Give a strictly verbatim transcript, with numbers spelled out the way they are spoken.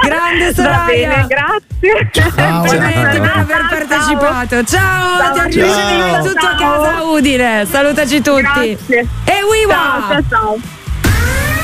Grande Soraya. Va bene, grazie. Ciao. Complimenti per aver partecipato. Ciao, Ciao, ti arrivederci ciao. tutto a Ciao. casa Udine. Salutaci tutti. Grazie. E Wiwa. Ciao, ciao, ciao.